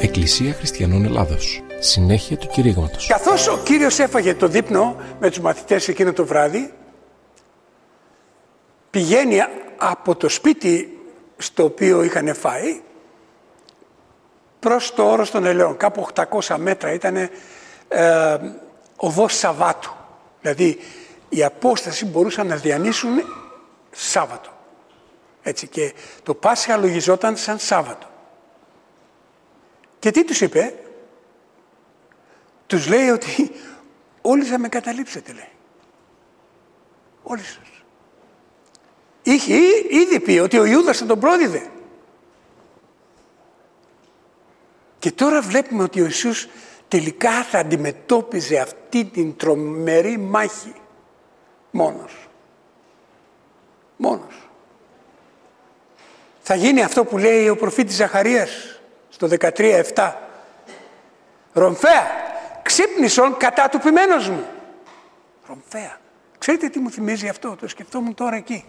Εκκλησία Χριστιανών Ελλάδος. Συνέχεια του κηρύγματος. Καθώς ο Κύριος έφαγε το δείπνο με τους μαθητές εκείνο το βράδυ, πηγαίνει από το σπίτι στο οποίο είχαν φάει προς το όρος των Ελαιών. Κάπου 800 μέτρα ήταν οδός Σαββάτου. Δηλαδή η απόσταση μπορούσαν να διανύσουν Σάββατο. Έτσι, και το Πάσχα λογιζόταν σαν Σάββατο. Και τι τους είπε? Τους λέει ότι όλοι θα με καταλήψετε, λέει. Όλοι σας. Είχε ήδη πει ότι ο Ιούδας θα τον πρόδιδε. Και τώρα βλέπουμε ότι ο Ιησούς τελικά θα αντιμετώπιζε αυτή την τρομερή μάχη μόνος. Μόνος. Θα γίνει αυτό που λέει ο προφήτης Ζαχαρίας στο 13:7. Ρομφαία, ξύπνησον κατά του ποιμένος μου. Ρομφαία. Ξέρετε τι μου θυμίζει αυτό? Το σκεφτόμουν τώρα εκεί.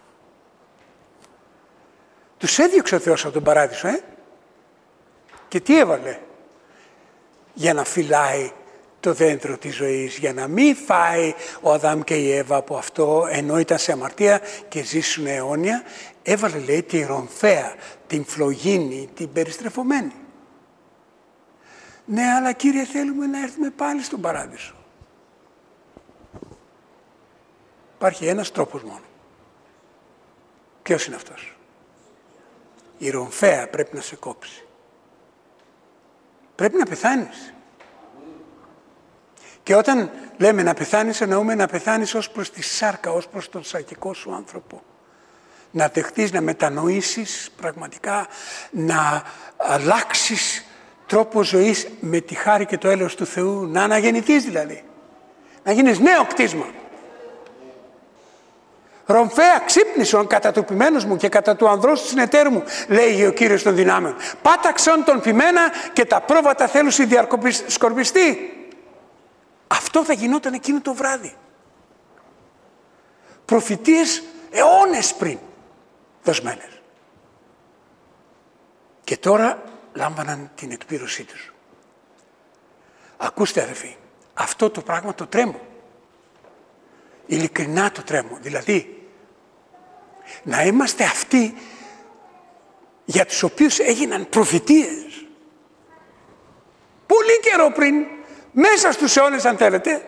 Τους έδιωξε ο Θεός από τον παράδεισο, Και τι έβαλε? Για να φυλάει το δέντρο της ζωής, για να μην φάει ο Αδάμ και η Εύα από αυτό, ενώ ήταν σε αμαρτία και ζήσουν αιώνια. Έβαλε, λέει, τη ρομφαία, την φλογίνη, την περιστρεφωμένη. Ναι, αλλά Κύριε, θέλουμε να έρθουμε πάλι στον παράδεισο. Υπάρχει ένας τρόπος μόνο. Ποιος είναι αυτός? Η ρομφαία πρέπει να σε κόψει. Πρέπει να πεθάνεις. Και όταν λέμε να πεθάνεις, εννοούμε να πεθάνεις ως προς τη σάρκα, ως προς τον σαρκικό σου άνθρωπο. Να δεχτείς, να μετανοήσεις πραγματικά, να αλλάξεις τρόπο ζωής με τη χάρη και το έλεος του Θεού, να αναγεννηθείς δηλαδή. Να γίνεις νέο κτίσμα. Ρομφαία, ξύπνησον κατά του ποιμένος μου και κατά του ανδρός του συνεταίρου μου, λέει ο Κύριος των δυνάμεων. Πάταξον τον ποιμένα και τα πρόβατα θέλουσι διασκορπιστεί. Αυτό θα γινόταν εκείνο το βράδυ. Προφητείες αιώνες πριν δοσμένες. Και τώρα λάμβαναν την εκπλήρωσή τους. Ακούστε αδελφοί, αυτό το πράγμα το τρέμω. Ειλικρινά το τρέμω. Δηλαδή, να είμαστε αυτοί για τους οποίους έγιναν προφητείες. Πολύ καιρό πριν, μέσα στους αιώνες αν θέλετε,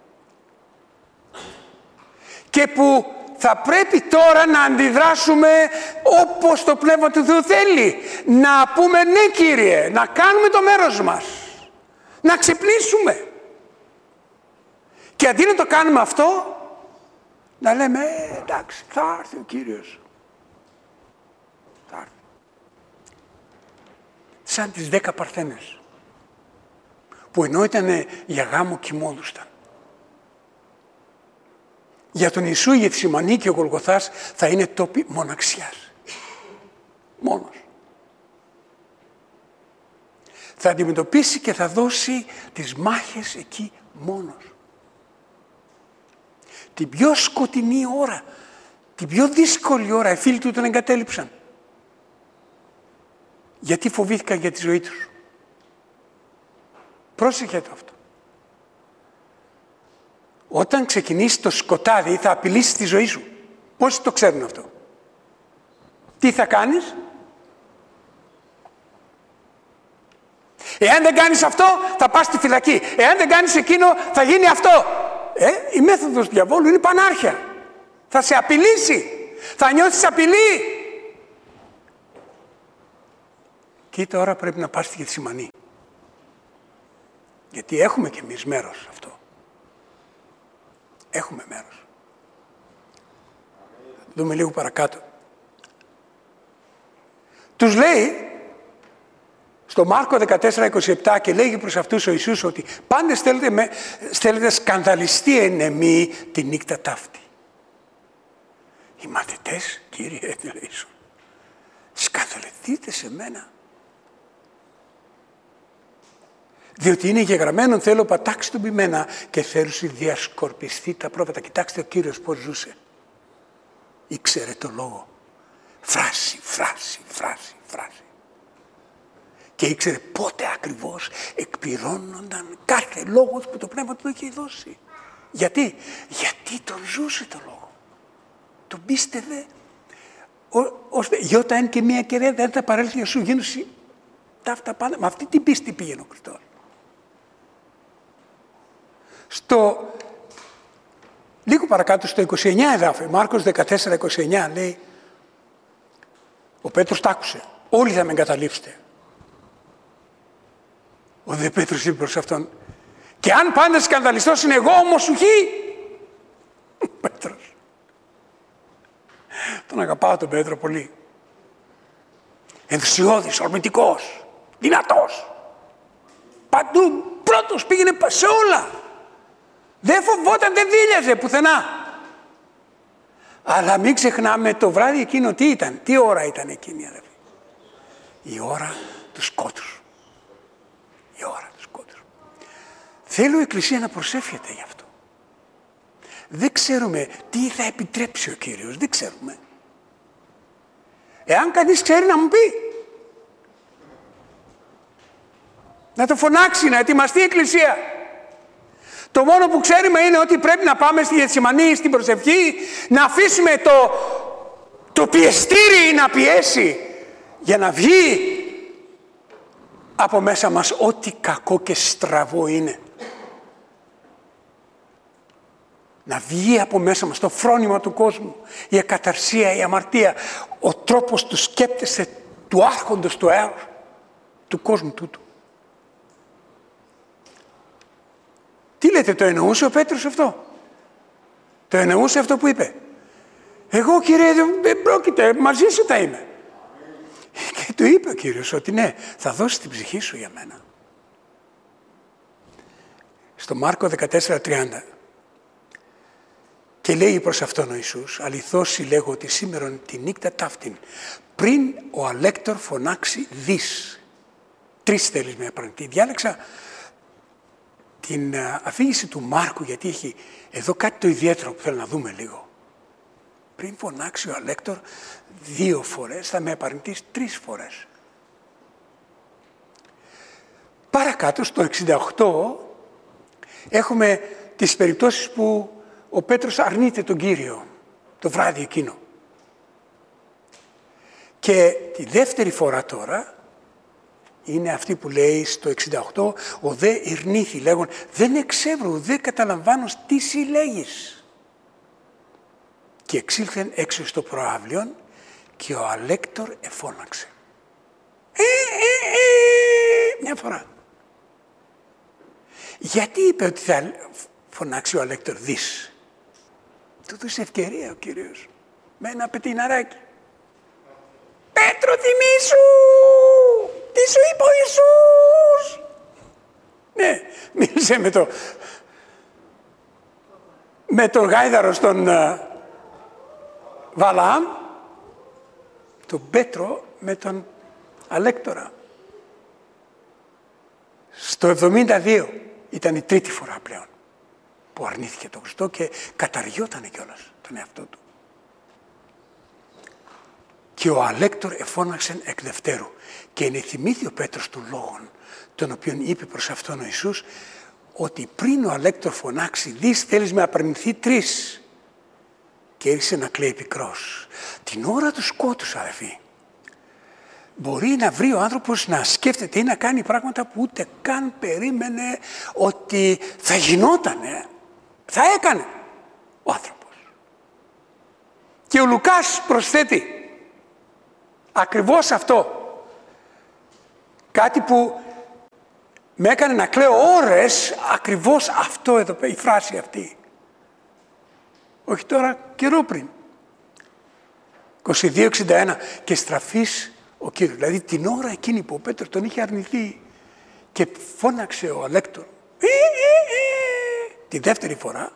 και που θα πρέπει τώρα να αντιδράσουμε όπως το Πνεύμα του Θεού θέλει. Να πούμε ναι Κύριε, να κάνουμε το μέρος μας, να ξυπνήσουμε. Και αντί να το κάνουμε αυτό, να λέμε εντάξει, θα έρθει ο Κύριος. Θα έρθει. Σαν τις 10 παρθένες, που ενώ ήταν για γάμο κοιμώδουσταν. Για τον Ιησού η Γεθσιμανή και ο Γολγοθάς θα είναι τόποι μοναξιάς. Μόνος. Θα αντιμετωπίσει και θα δώσει τις μάχες εκεί μόνος. Την πιο σκοτεινή ώρα, την πιο δύσκολη ώρα, οι φίλοι του τον εγκατέλειψαν. Γιατί φοβήθηκαν για τη ζωή τους. Πρόσεχε το αυτό. Όταν ξεκινήσει το σκοτάδι θα απειλήσει τη ζωή σου. Πόσοι το ξέρουν αυτό? Τι θα κάνεις? Εάν δεν κάνεις αυτό θα πας στη φυλακή. Εάν δεν κάνεις εκείνο θα γίνει αυτό. Η μέθοδος διαβόλου είναι πανάρχια. Θα σε απειλήσει. Θα νιώθεις απειλή. Και τώρα πρέπει να πας στη Γεθσιμανή. Γιατί έχουμε κι εμείς μέρος αυτό. Έχουμε μέρος. Δούμε λίγο παρακάτω. Τους λέει στο Μάρκο 14:27 και λέγει προς αυτούς ο Ιησούς ότι πάντες θέλετε σκανδαλιστεί εν εμεί τη νύχτα ταύτη. Οι μαθητές, Κύριε, λέει, σκανδαλιστείτε σε μένα. Διότι είναι γεγραμμένον θέλω πατάξει τον ποιμένα και θέλουσι διασκορπιστεί τα πρόβατα. Κοιτάξτε ο Κύριος πώς ζούσε. Ήξερε το λόγο. Φράση, φράση, φράση, φράση. Και ήξερε πότε ακριβώς εκπληρώνονταν κάθε λόγος που το Πνεύμα του είχε δώσει. Γιατί τον ζούσε το λόγο. Τον πίστευε, ώστε γιώτα εν και μία κεραία δεν θα παρέλθει για σου γίνωση τα αυτά πάντα. Με αυτή την πίστη πήγαινε ο Χριστός. Λίγο παρακάτω στο 29 εδάφιο, Μάρκος 14-29 λέει, ο Πέτρος τ' άκουσε, όλοι θα με εγκαταλείψετε. Ο δε Πέτρος είπε προς αυτόν, και αν πάντα σκανδαλιστός είναι εγώ όμως σου χει. Ο Πέτρος. Τον αγαπάω τον Πέτρο πολύ. Ενθουσιώδης, ορμητικός, δυνατός. Παντού πρώτος, πήγαινε σε όλα. Δεν φοβόταν, δεν δίλιαζε πουθενά. Αλλά μην ξεχνάμε το βράδυ εκείνο τι ήταν, τι ώρα ήταν εκείνη, αδελφοί. Η ώρα του σκότους. Η ώρα του σκότους. Θέλω η Εκκλησία να προσεύχεται γι' αυτό. Δεν ξέρουμε τι θα επιτρέψει ο Κύριος, δεν ξέρουμε. Εάν κανείς ξέρει να μου πει. Να το φωνάξει, να ετοιμαστεί η Εκκλησία. Το μόνο που ξέρουμε είναι ότι πρέπει να πάμε στη Γεθσιμανή, στην προσευχή, να αφήσουμε το πιεστήρι να πιέσει για να βγει από μέσα μας ό,τι κακό και στραβό είναι. Να βγει από μέσα μας το φρόνημα του κόσμου, η ακαταρσία, η αμαρτία, ο τρόπος του σκέπτεσαι του άρχοντος του αέρος, του κόσμου τούτου. Τι λέτε, το εννοούσε ο Πέτρος αυτό? Το εννοούσε αυτό που είπε? Εγώ, Κύριε, δεν πρόκειται, μαζί σου θα είμαι. Και του είπε ο Κύριος ότι ναι, θα δώσεις την ψυχή σου για μένα. Στο Μάρκο 14:30 και λέει προς αυτόν ο Ιησούς, αληθώς λέγω ότι σήμερον τη νύχτα ταύτην, πριν ο αλέκτορ φωνάξει δις. 3 θέλεις με απαρνητή. Διάλεξα την αφήγηση του Μάρκου, γιατί έχει εδώ κάτι το ιδιαίτερο που θέλω να δούμε λίγο. Πριν φωνάξει ο αλέκτορ 2 φορές, θα με απαρνητείς 3 φορές. Παρακάτω στο 68 έχουμε τις περιπτώσεις που ο Πέτρος αρνείται τον Κύριο το βράδυ εκείνο. Και τη δεύτερη φορά τώρα είναι αυτή που λέει στο 68, ο δε ειρνήθη λέγον, δεν εξεύρω, δεν καταλαμβάνω τι συλλέγεις. Και εξήλθεν έξω στο προαύλιον και ο αλέκτορ εφώναξε. Μια φορά. Γιατί είπε ότι θα φωνάξει ο αλέκτορ δις? Του έδωσε ευκαιρία ο Κύριος με ένα πετειναράκι. Πέτρο, θυμήσου! Τι σου είπε ο Ιησούς? Ναι, μίλησε με τον γάιδαρο στον Βαλαάμ, τον Πέτρο με τον αλέκτορα. Στο 72 ήταν η 3η φορά πλέον που αρνήθηκε τον Χριστό και καταργιότανε κιόλας τον εαυτό του. Και ο αλέκτορ εφώναξεν εκ δευτέρου. Και ενεθυμήθη ο Πέτρος των λόγων, τον οποίον είπε προς αυτόν ο Ιησούς, ότι πριν ο αλέκτορ φωνάξει, δεις θέλεις με απαρνηθεί 3. Και άρχισε να κλαίει πικρός. Την ώρα του σκότους, αδελφοί, μπορεί να βρει ο άνθρωπος να σκέφτεται ή να κάνει πράγματα που ούτε καν περίμενε ότι θα γινότανε. Θα έκανε ο άνθρωπος. Και ο Λουκάς προσθέτει ακριβώς αυτό. Κάτι που με έκανε να κλαίω ώρες, ακριβώς αυτό εδώ, η φράση αυτή. Όχι τώρα, καιρό πριν. 22-61 και στραφής ο Κύριος. Δηλαδή την ώρα εκείνη που ο Πέτρος τον είχε αρνηθεί και φώναξε ο αλέκτορ. Τη δεύτερη φορά,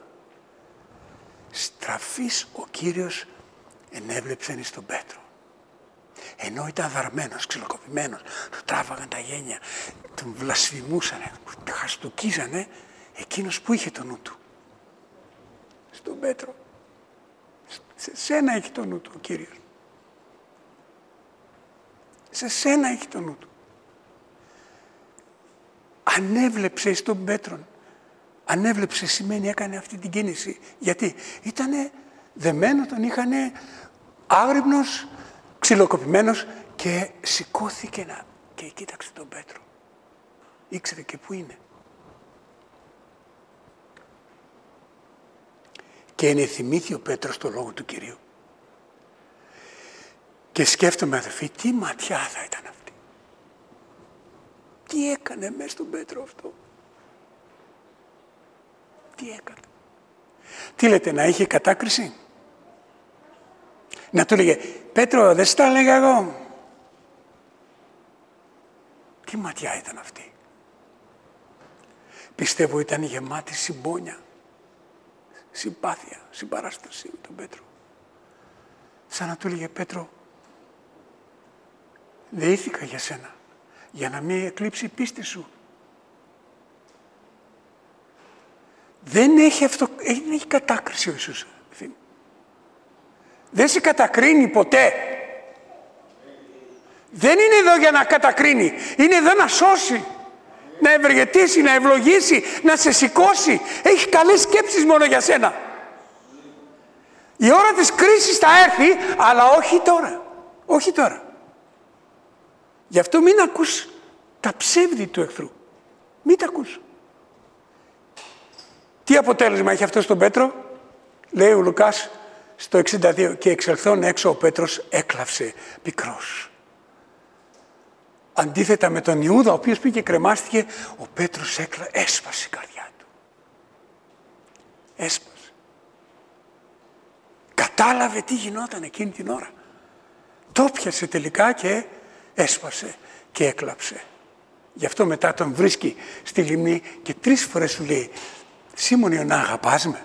στραφής ο Κύριος ενέβλεψεν στον Πέτρο. Ενώ ήταν δαρμένος, ξυλοκοπημένος, του τράβαγαν τα γένια, τον βλασφημούσανε, τον χαστοκίζανε, εκείνος που είχε το νου του. Στον Πέτρο. Σε σένα έχει το νου του ο Κύριος. Σε σένα έχει το νου του. ανέβλεψε στον Πέτρον. Ανέβλεψε σημαίνει έκανε αυτή την κίνηση. Γιατί ήτανε δεμένο, τον είχανε άγρυπνος, ξυλοκοπημένος και σηκώθηκε και κοίταξε τον Πέτρο. Ήξερε και πού είναι. Και ενεθυμήθη ο Πέτρος το λόγο του Κυρίου. Και σκέφτομαι, αδελφοί, τι ματιά θα ήταν αυτή. Τι έκανε μέσα στον Πέτρο αυτό. Τι έκανε. Τι λέτε, να είχε κατάκριση. Να του λέγε, Πέτρο, δεν στα έλεγα εγώ. Τι ματιά ήταν αυτή. Πιστεύω ήταν γεμάτη συμπόνια, συμπάθεια, συμπαράσταση με τον Πέτρο. Σαν να του έλεγε, Πέτρο, δεήθηκα για σένα, για να μην εκλείψει η πίστη σου. Δεν έχει κατάκριση ο Ιησούς. Δεν σε κατακρίνει ποτέ. Δεν είναι εδώ για να κατακρίνει. Είναι εδώ να σώσει, να ευεργετήσει, να ευλογήσει, να σε σηκώσει. Έχει καλές σκέψεις μόνο για σένα. Η ώρα της κρίσης θα έρθει, αλλά όχι τώρα. Όχι τώρα. Γι' αυτό μην ακούς τα ψεύδη του εχθρού. Μην τα ακούς. Τι αποτέλεσμα έχει αυτό στον Πέτρο? Λέει ο Λουκάς στο 62, και εξελθών έξω ο Πέτρος έκλαψε πικρός. Αντίθετα με τον Ιούδα, ο οποίος πήγε και κρεμάστηκε, ο Πέτρος έσπασε η καρδιά του. Έσπασε. Κατάλαβε τι γινόταν εκείνη την ώρα. Το πιασε τελικά και έσπασε και έκλαψε. Γι' αυτό μετά τον βρίσκει στη λιμνή και 3 φορές του λέει, Σίμων Ιωνά, αγαπάς με?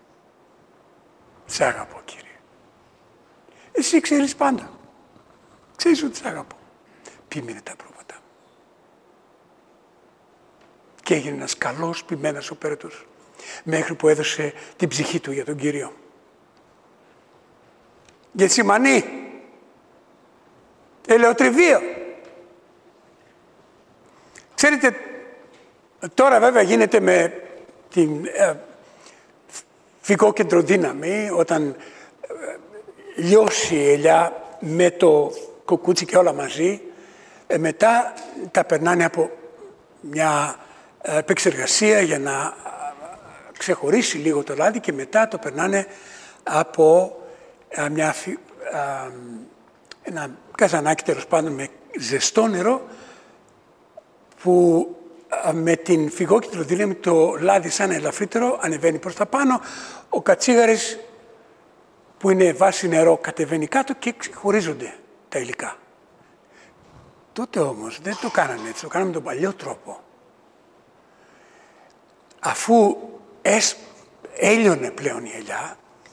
Σ' αγαπώ, Κύριε. Εσύ ξέρεις πάντα. Ξέρεις ότι σ' αγαπώ. Ποιμήνε τα πρόβατα. Και έγινε ένας καλός ποιμένας ο Πέτρος, μέχρι που έδωσε την ψυχή του για τον Κύριο. Γετσιμανή. Ελαιοτριβείο. Ξέρετε, τώρα βέβαια γίνεται με την φυγόκεντρο δύναμη, όταν λιώσει η ελιά με το κουκούτσι και όλα μαζί, μετά τα περνάνε από μια επεξεργασία για να ξεχωρίσει λίγο το λάδι και μετά το περνάνε από ένα καζανάκι, τέλος πάντων, με ζεστό νερό, που με την φυγόκεντρο δύναμη το λάδι σαν ελαφρύτερο ανεβαίνει προς τα πάνω, ο κατσίγαρης που είναι βάση νερό κατεβαίνει κάτω και ξεχωρίζονται τα υλικά. Τότε όμως δεν το κάνανε έτσι, το κάναμε τον παλιό τρόπο. Αφού έλειωνε πλέον η ελιά,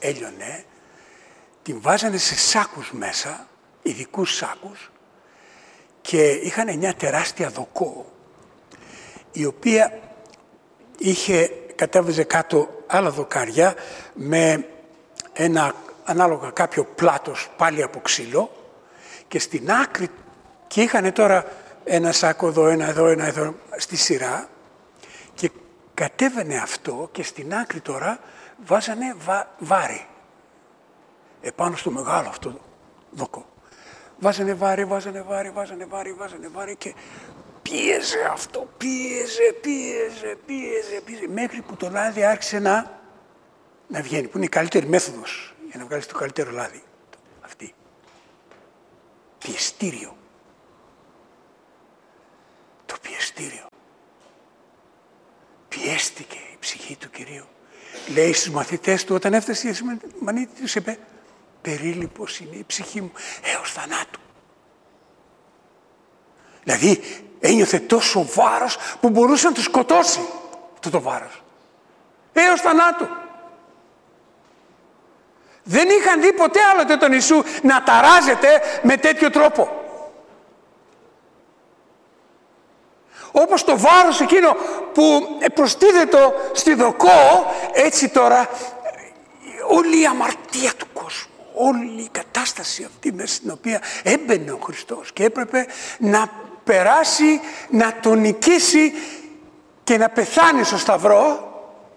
την βάζανε σε σάκους μέσα, ειδικούς σάκους, και είχαν μια τεράστια δοκό, η οποία κατέβαζε κάτω άλλα δοκάρια με ένα ανάλογα κάποιο πλάτος πάλι από ξύλο, και στην άκρη, και είχαν τώρα ένα σάκο εδώ, ένα εδώ, ένα εδώ στη σειρά, και κατέβαινε αυτό και στην άκρη τώρα βάζανε βάρη επάνω στο μεγάλο αυτό δοκό. Βάζανε βάρη και πίεζε αυτό, πίεζε, μέχρι που το λάδι άρχισε να βγαίνει, που είναι η καλύτερη μέθοδος για να βγάλεις το καλύτερο λάδι. Αυτή. Πιεστήριο. Το πιεστήριο. Πιέστηκε η ψυχή του Κυρίου. Λέει στους μαθητές του, όταν έφτασε η Γεσιμανίτη, τους είπε, περίληπος είναι η ψυχή μου έως θανάτου. Δηλαδή ένιωθε τόσο βάρος που μπορούσε να του σκοτώσει αυτό το βάρος. Έως θανάτου. Δεν είχαν δει ποτέ άλλοτε τον Ιησού να ταράζεται με τέτοιο τρόπο. Όπως το βάρος εκείνο που προστίθετο στη δοκό, έτσι τώρα όλη η αμαρτία του κόσμου, όλη η κατάσταση αυτή μέσα στην οποία έμπαινε ο Χριστός και έπρεπε να περάσει, να τον νικήσει και να πεθάνει στο σταυρό,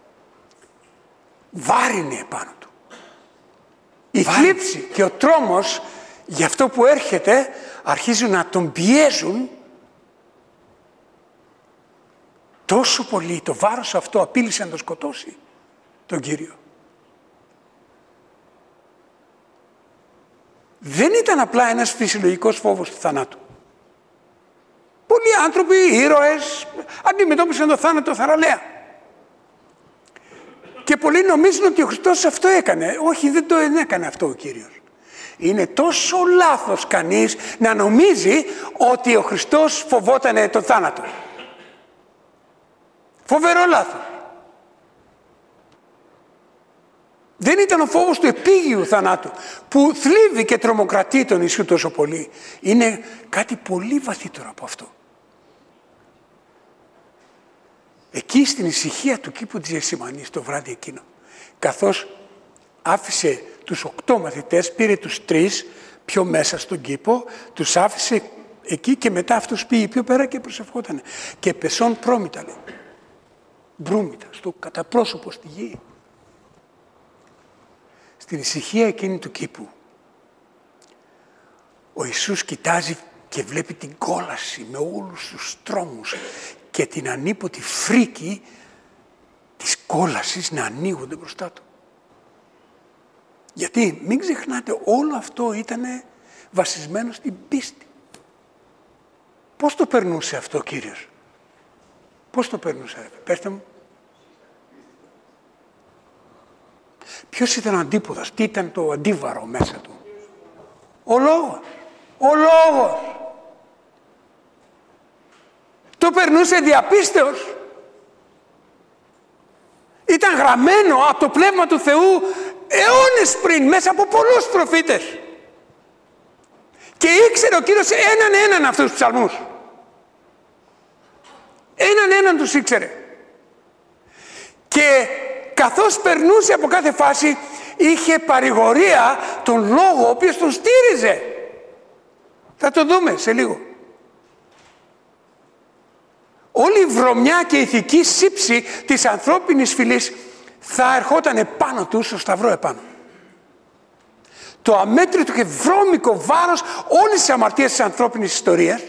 βάρινε επάνω του. Η θλίψη και ο τρόμος για αυτό που έρχεται αρχίζουν να τον πιέζουν τόσο πολύ. Το βάρος αυτό απείλησε να τον σκοτώσει τον Κύριο. Δεν ήταν απλά ένας φυσιολογικός φόβος του θανάτου. Πολλοί άνθρωποι, ήρωες, αντιμετώπισαν το θάνατο θαραλέα. Και πολλοί νομίζουν ότι ο Χριστός αυτό έκανε. Όχι, δεν το έκανε αυτό ο Κύριος. Είναι τόσο λάθος κανείς να νομίζει ότι ο Χριστός φοβότανε το θάνατο. Φοβερό λάθος. Δεν ήταν ο φόβος του επίγειου θανάτου που θλίβει και τρομοκρατεί τον Ιησού τόσο πολύ. Είναι κάτι πολύ βαθύτερο από αυτό. Εκεί στην ησυχία του κήπου της Γεσημανής το βράδυ εκείνο, καθώς άφησε τους 8 μαθητές, πήρε τους 3 πιο μέσα στον κήπο, τους άφησε εκεί και μετά αυτούς πήγε πιο πέρα και προσευχότανε. Και πεσόν πρόμητα, λέει. Μπρούμητα, στο καταπρόσωπο στη γη. Στην ησυχία εκείνη του κήπου, ο Ιησούς κοιτάζει και βλέπει την κόλαση με όλους τους τρόμους και την ανίποτη φρίκη της κόλασης να ανοίγονται μπροστά του. Γιατί μην ξεχνάτε, όλο αυτό ήταν βασισμένο στην πίστη. Πώς το περνούσε αυτό ο Κύριος? Πώς το περνούσε? Πέστε μου. Ποιος ήταν ο αντίποδας? Τι ήταν το αντίβαρο μέσα του? Ο λόγος. Ο λόγος. Το περνούσε διαπίστεως. Ήταν γραμμένο από το Πνεύμα του Θεού αιώνες πριν, μέσα από πολλούς προφήτες. Και ήξερε ο Κύριος έναν αυτούς τους ψαλμούς. Έναν τους ήξερε. Και καθώς περνούσε από κάθε φάση, είχε παρηγορία τον λόγο ο οποίος τον στήριζε. Θα το δούμε σε λίγο. Όλη η βρωμιά και η ηθική σύψη της ανθρώπινης φυλής θα ερχόταν επάνω του, στο σταυρό επάνω. Το αμέτρητο και βρώμικο βάρος όλης της αμαρτίας της ανθρώπινης ιστορίας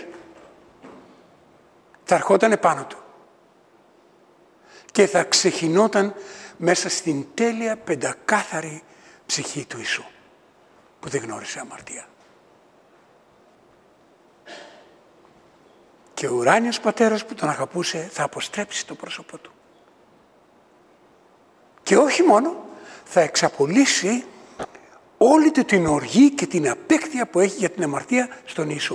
θα ερχόταν επάνω του. Και θα ξεχυνόταν μέσα στην τέλεια πεντακάθαρη ψυχή του Ιησού, που δεν γνώρισε αμαρτία. Και ο ουράνιος πατέρας που τον αγαπούσε θα αποστρέψει το πρόσωπό του. Και όχι μόνο, θα εξαπολύσει όλη του την οργή και την απέκτεια που έχει για την αμαρτία στον Ιησού.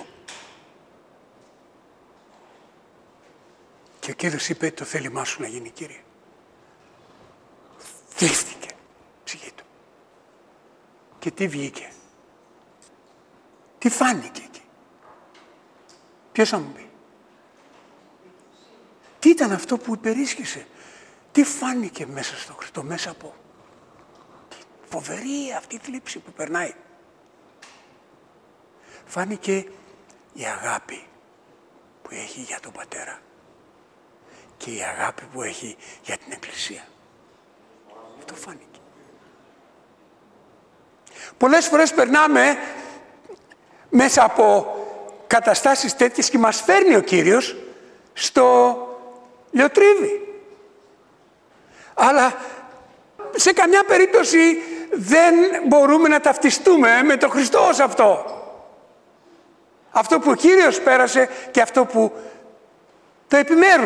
Και ο Κύριος είπε, το θέλημά σου να γίνει, Κύριε. Θλίφθηκε η ψυχή του. Και τι βγήκε? Τι φάνηκε εκεί? Ποιος θα μου πει? Τι ήταν αυτό που υπερίσχυσε? Τι φάνηκε μέσα στο Χριστό, μέσα από τη φοβερή αυτή θλίψη που περνάει? Φάνηκε η αγάπη που έχει για τον Πατέρα και η αγάπη που έχει για την Εκκλησία. Αυτό φάνηκε. Πολλές φορές περνάμε μέσα από καταστάσεις τέτοιες και μας φέρνει ο Κύριος στο λιοτρίβι. Αλλά σε καμιά περίπτωση δεν μπορούμε να ταυτιστούμε με τον Χριστό ως αυτό. Αυτό που ο Κύριος πέρασε και αυτό που το επιμέρους